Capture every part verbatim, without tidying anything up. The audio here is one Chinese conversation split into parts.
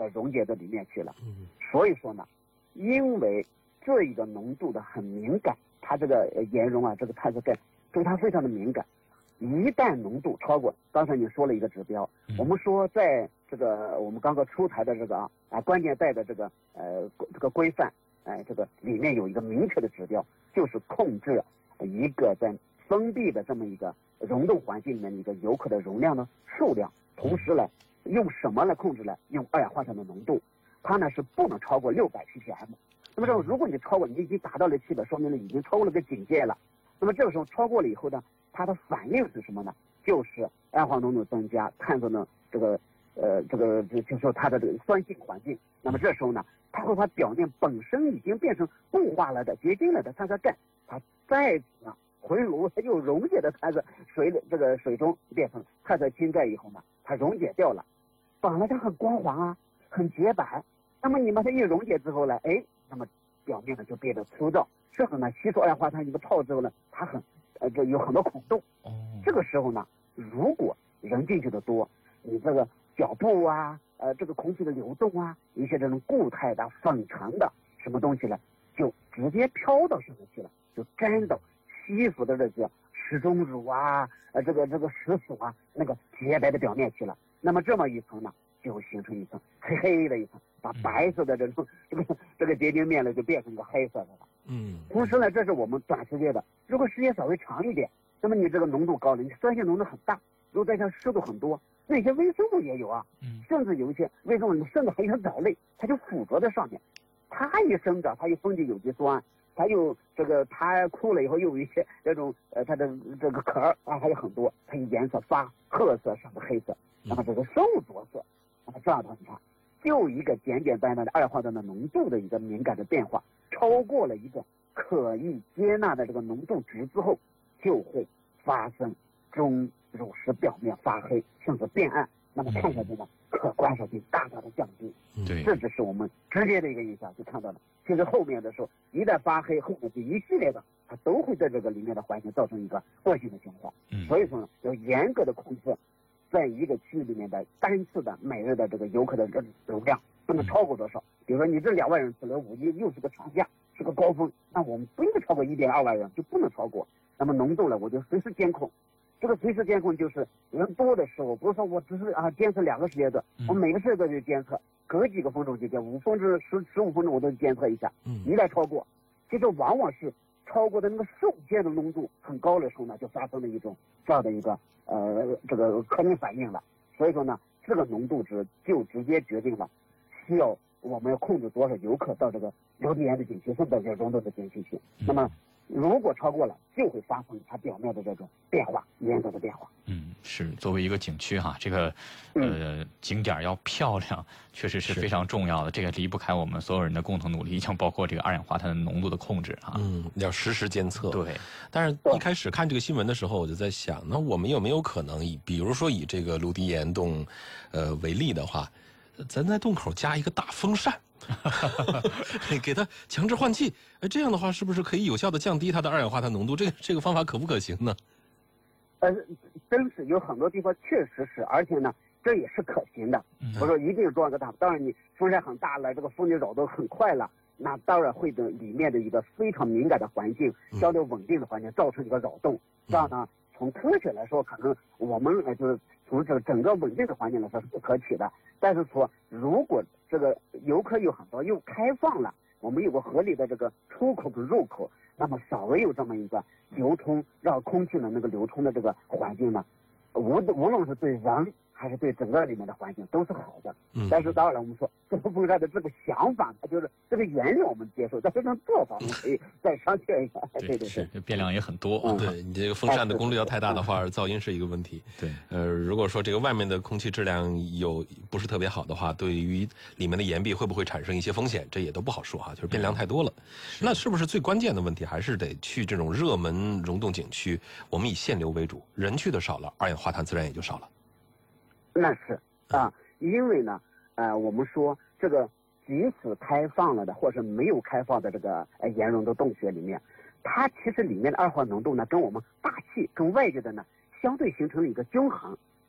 溶解到里面去了。嗯，所以说呢，因为这一个浓度的很敏感，它这个盐溶啊，这个碳酸钙对它非常的敏感。一旦浓度超过，刚才你说了一个指标，嗯、我们说在这个我们刚刚出台的这个啊啊关键带的这个呃这个规范，哎、呃，这个里面有一个明确的指标，就是控制一个在封闭的这么一个溶洞环境里面的一个油可的容量的数量，同时呢，用什么来控制呢？用二氧化碳的浓度，它呢是不能超过六百 ppm。那么这种如果你超过，你已经达到了七百，说明了已经超过了个警戒了。那么这个时候超过了以后呢？它的反应是什么呢？就是二氧化浓度增加，碳酸的这个呃这个就是说它的这个酸性环境。那么这时候呢，它和它表面本身已经变成固化了的结晶了的碳酸钙，它再次呢回炉，它又溶解的碳酸水这个水中变成碳酸氢钙以后呢，它溶解掉了，本来它很光滑啊，很洁白。那么你把它一溶解之后呢，哎，那么表面呢就变得粗糙，这个呢吸收二氧化碳一个泡之后呢，它很。呃，这有很多孔洞。哦，这个时候呢，如果人进去的多，你这个脚步啊，呃，这个空气的流动啊，一些这种固态的、粉尘的什么东西呢，就直接飘到上面去了，就沾到吸附的这个石钟乳啊，呃，这个这个石锁啊，那个洁白的表面去了。那么这么一层呢，就形成一层黑黑的一层，把白色的这种这个这个结晶面呢，就变成一个黑色的了。嗯，同时呢，这是我们短时间的。如果时间稍微长一点，那么你这个浓度高了，你酸性浓度很大，如果再加上湿度很多，那些微生物也有啊，嗯，甚至有一些微生物甚至还有藻类，它就附着在上面，它一生长，它又分解有机酸，它又这个它枯了以后又有一些这种呃它的这个壳啊还有很多，它颜色发褐色甚至黑色，那么这个生物着色，那么这样的你看，就一个简简单单的二氧化碳的浓度的一个敏感的变化，超过了一个可以接纳的这个浓度值之后，就会发生中乳石表面发黑，甚至变暗。那么看下去呢，可观赏性大大的降低。对，这只是我们直接的一个影响就看到了。其实后面的时候，一旦发黑，后面这一系列的，它都会在这个里面的环境造成一个恶性的循环。嗯，所以说呢，要严格的控制，在一个区域里面的单次的每日的这个游客的这种流量不能超过多少。比如说你这两万人次了，五一又是个长假，是个高峰，那我们不应该超过一点二万人，就不能超过。那么浓度呢，我就随时监控。这个随时监控就是人多的时候，不是说我只是啊监测两个时间段，我每个时间段就监测，隔几个分钟就监，五分钟、十十五分钟我都监测一下。嗯，一旦超过，其实往往是超过的那个瞬间的浓度很高的时候呢，就发生了一种这样的一个呃这个可逆反应了。所以说呢，这个浓度值就直接决定了需要我们要控制多少游客到这个流体盐的景区，甚至是溶洞的景区去。那么如果超过了，就会发生它表面的这种变化，严格的变化。 嗯，是作为一个景区哈，这个呃、嗯、景点要漂亮，确实是非常重要的。这个离不开我们所有人的共同努力，像包括这个二氧化碳的浓度的控制啊。 嗯，要实时监测。 对。 但是一开始看这个新闻的时候，我就在想，那我们有没有可能以，比如说以这个芦笛岩洞，呃为例的话，咱在洞口加一个大风扇。给它强制换气，这样的话是不是可以有效的降低它的二氧化碳浓度？这个这个方法可不可行呢？ 呃，真是有很多地方确实是，而且呢，这也是可行的。不是说一定装一个大，当然你风扇很大了，这个风力扰动很快了，那当然会对里面的一个非常敏感的环境、交流稳定的环境造成一个扰动。这样呢，从科学来说，可能我们呃就是从这个整个稳定的环境来说是不可取的。但是说，如果这个游客有很多，又开放了，我们有个合理的这个出口跟入口，那么稍微有这么一个流通，让空气的那个流通的这个环境呢，无无论是对人还是对整个里面的环境都是好的。嗯。但是当然了，我们说这个风扇的这个想法，它就是这个原理我们接受，但是这种做法我们可以再商榷一下。对对对， 是变量也很多。 嗯，对你这个风扇的功率要太大的话，噪音是一个问题。 对。 呃，如果说这个外面的空气质量有不是特别好的话，对于里面的岩壁会不会产生一些风险，这也都不好说哈，就是变量太多了。是那是不是最关键的问题还是得去这种热门溶洞景区，我们以限流为主，人去的少了，二氧化碳自然也就少了。 那是啊，因为呢，呃，我们说这个即使开放了的，或是没有开放的这个呃岩溶的洞穴里面，它其实里面的二氧化浓度呢，跟我们大气跟外界的呢相对形成了一个均衡。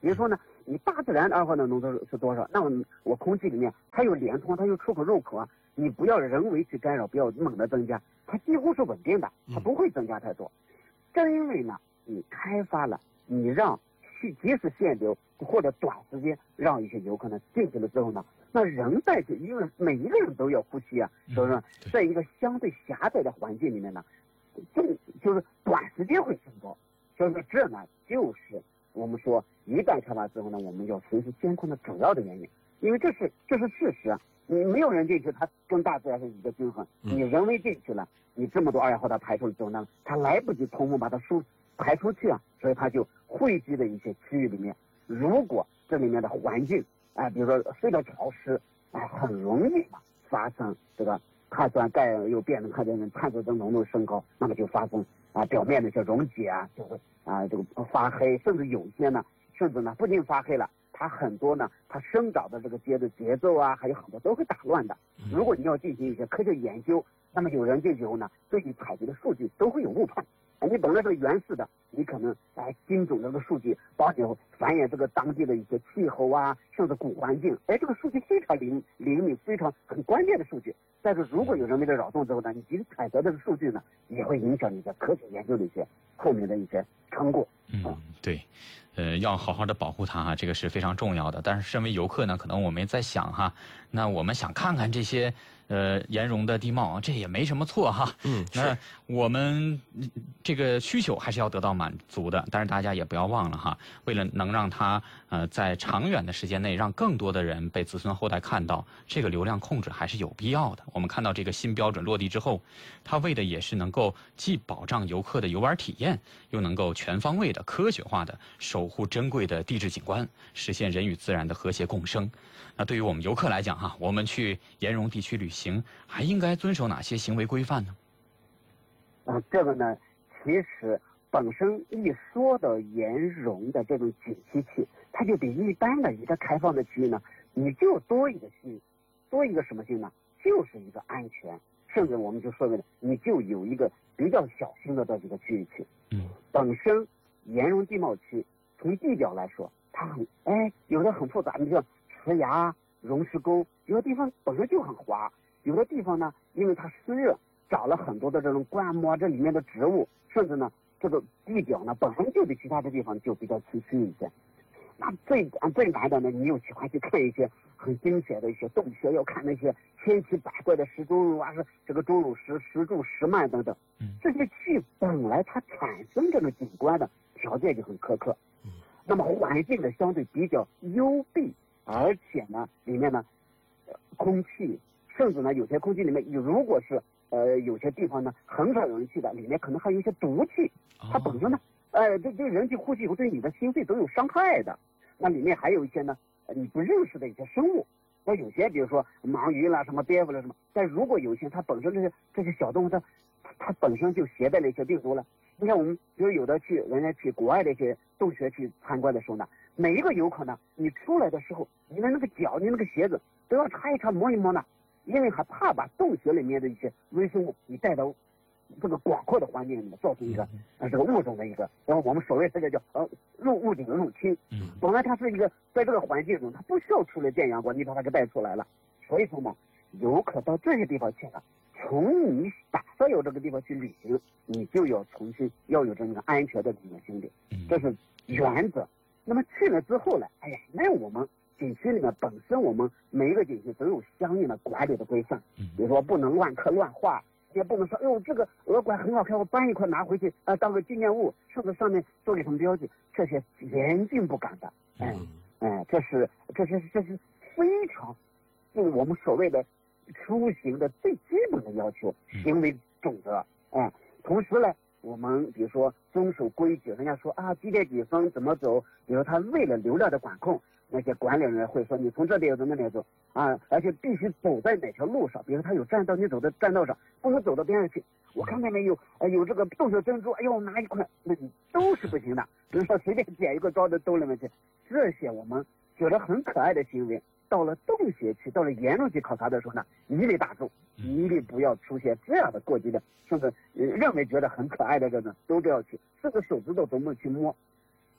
比如说呢，你大自然的二氧化碳浓度是多少？那么我空气里面它有连通，它有出口入口啊，你不要人为去干扰，不要猛的增加，它几乎是稳定的，它不会增加太多。正因为呢，你开发了，你让去及时限流或者短时间让一些游客呢进去了之后呢，那人在这，因为每一个人都要呼吸啊，所以说在一个相对狭窄的环境里面呢，就就是短时间会增多。所以说这呢就是我们说一旦开发之后呢，我们要实施监控的主要的原因，因为这是这是事实啊。你没有人进去，它跟大自然是一个均衡。你人为进去了，你这么多二氧化碳排出之后呢，它来不及通风把它输排出去啊，所以它就汇集在一些区域里面。如果这里面的环境啊、呃，比如说非常潮湿啊、呃，很容易嘛发生这个碳酸钙又变成碳酸碳酸浓度升高，那么就发生啊、呃、表面的一些溶解啊，就会啊、呃、这个发黑，甚至有些呢，甚至呢不仅发黑了。它很多呢，它生长的这个节的节奏啊，还有很多都会打乱的。如果你要进行一些科学研究，那么有人进去后呢，对你采集的数据都会有误判。你本来是原始的，你可能哎精准这个数据，帮你反映这个当地的一些气候啊，甚至古环境，哎，这个数据非常灵灵敏，非常很关键的数据。但是如果有人为的扰动之后呢，你即使采得这个数据呢，也会影响你的科学研究的一些后面的一些成果。 嗯，对。呃，要好好的保护它哈，这个是非常重要的。但是身为游客呢，可能我们也在想哈，那我们想看看这些呃岩溶的地貌，这也没什么错哈。 嗯， 那我们这个需求还是要得到满足的。但是大家也不要忘了哈，为了能让它呃在长远的时间内让更多的人被子孙后代看到，这个流量控制还是有必要的。我们看到这个新标准落地之后，它为的也是能够既保障游客的游玩体验，又能够全方位的科学化的守护珍贵的地质景观，实现人与自然的和谐共生。那对于我们游客来讲哈，我们去岩溶地区旅行，还应该遵守哪些行为规范呢？ 啊、呃，这个呢，其实本身一说到岩溶的这种景区区，它就比一般的一个开放的区域呢，你就多一个性，多一个什么性呢？就是一个安全，甚至我们就说的，你就有一个比较小心的这几个区域区。 嗯， 本身岩溶地貌区从地表来说，它很哎，有的很复杂，你像石崖、溶石沟，有的地方本身就很滑，有的地方呢，因为它湿热，找了很多的这种灌木，这里面的植物，甚至呢，这个地表呢本身就比其他的地方就比较崎岖一些。那最最难的呢，你又喜欢去看一些很精彩的一些洞穴，要看那些千奇百怪的石钟乳啊，是这个钟乳石、石柱、石幔等等，这些区域本来它产生这个景观的条件就很苛刻，那么环境呢相对比较幽闭，而且呢里面呢，呃、空气甚至呢有些空气里面，如果是呃有些地方呢很少有人去的，里面可能还有一些毒气，它本身呢，呃对对人体呼吸以后对你的心肺都有伤害的。那里面还有一些呢，你不认识的一些生物，那有些比如说盲鱼啦、什么蝙蝠啦什么，但如果有些它本身这些这些小动物它它本身就携带了一些病毒了。你看我们比如有的去人家去国外的一些洞穴去参观的时候呢，每一个游客呢，你出来的时候，你的那个脚、你那个鞋子都要擦一擦、摸一摸呢，因为还怕把洞穴里面的一些微生物你带到这个广阔的环境里面，造成一个呃这个物种的一个，然后我们所谓这个叫呃入物种的入侵。 嗯， 本来它是一个在这个环境中，它不需要出来见阳光，你把它给带出来了。所以说呢，游客到这些地方去了，从你打算有这个地方去旅行，你就要重新要有这么个安全的这个心理，这是原则。那么去了之后呢，哎呀，那我们景区里面本身我们每一个景区都有相应的管理的规范，比如说不能乱刻乱画。也不能说，哎呦，这个鹅管很好看，我搬一块拿回去啊、呃，当个纪念物，甚至上面做个什么标记，这些严禁不敢的。哎，哎，这是这是这是非常，就是我们所谓的出行的最基本的要求，行为准则。哎，同时呢，我们比如说遵守规矩，人家说啊几点几分怎么走，比如他为了流量的管控，那些管理人员会说你从这边走那边走啊，而且必须走在哪条路上，比如他有栈道，你走在栈道上，不能走到边上去。我看见没有，呃，有这个洞穴珍珠，哎呦，拿一块，那你都是不行的。比如说随便捡一个装到兜里面去，这些我们觉得很可爱的行为，到了洞穴去，到了岩溶去考察的时候呢，一律打住，一律不要出现这样的过激的，甚至、呃、认为觉得很可爱的这种都不要去，甚至手指头都不能去摸。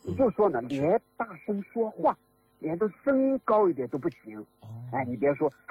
也就是说呢，连大声说话，连个声高一点都不行。哎，你别说。